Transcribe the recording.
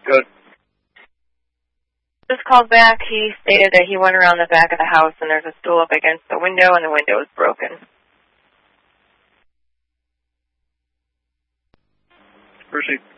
Good. Just called back. He stated that he went around the back of the house and there's a stool up against the window and the window is broken. Proceed.